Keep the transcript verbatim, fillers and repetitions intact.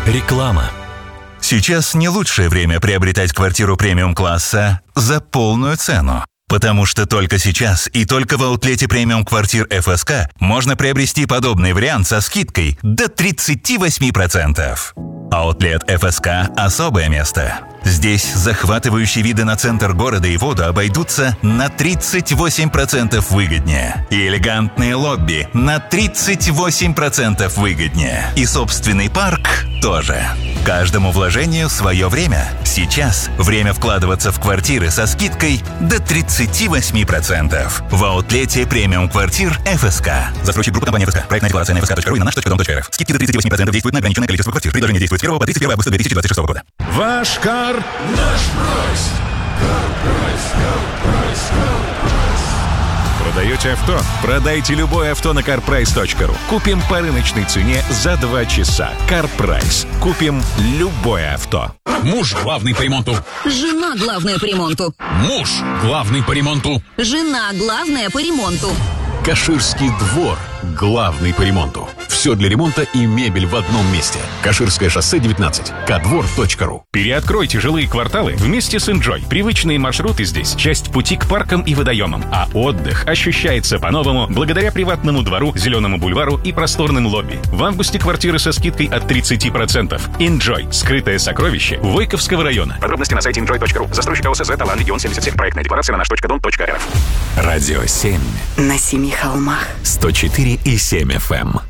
Реклама. Сейчас не лучшее время приобретать квартиру премиум-класса за полную цену. Потому что только сейчас и только в аутлете премиум квартир эф эс ка можно приобрести подобный вариант со скидкой до тридцать восемь процентов. Аутлет эф эс ка – особое место. Здесь захватывающие виды на центр города и воду обойдутся на тридцать восемь процентов выгоднее. И элегантные лобби на тридцать восемь процентов выгоднее. И собственный парк тоже. Каждому вложению свое время. Сейчас время вкладываться в квартиры со скидкой до тридцать восемь процентов. В аутлете премиум квартир эф эс ка. Застройщик группы компании эф эс ка. Проектная декларация на эф эс ка точка ру и на наш точка дом точка эр эф. Скидки до тридцать восемь процентов действуют на ограниченное количество квартир. Предложение действует с первого по тридцать первое августа две тысячи двадцать шестого года. Ваш кар... Наш прайс. Карпрайс, Карпрайс, Карпрайс. Продаете авто? Продайте любое авто на карпрайс точка ру. Купим по рыночной цене за два часа. Карпрайс. Купим любое авто. Муж главный по ремонту. Жена главная по ремонту. Муж главный по ремонту. Жена главная по ремонту. Каширский двор главный по ремонту. Все для ремонта и мебель в одном месте. Каширское шоссе девятнадцать. кадвор точка ру. Переоткройте жилые кварталы вместе с Enjoy. Привычные маршруты здесь — часть пути к паркам и водоемам. А отдых ощущается по-новому благодаря приватному двору, зеленому бульвару и просторным лобби. В августе квартиры со скидкой от тридцати процентов. Enjoy. Скрытое сокровище Войковского района. Подробности на сайте enjoy точка ру. Застройщик ОСЗ «Талан Регион семьдесят семь». Проектная декларация на наш точка дом точка эр эф. Радио семь. На семи холмах. сто четыре и семь эф эм.